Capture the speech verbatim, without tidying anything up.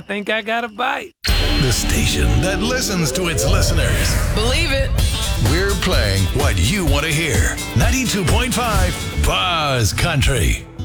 think I got a bite. The station that listens to its listeners. Believe it. We're playing what you want to hear. ninety-two point five Buzz Country.